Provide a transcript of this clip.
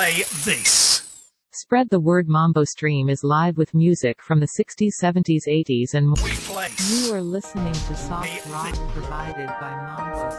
play this. Spread the word. Mambo Stream is live with music from the 60s, 70s, 80s and more. We play. You are listening to soft rock provided by Mambo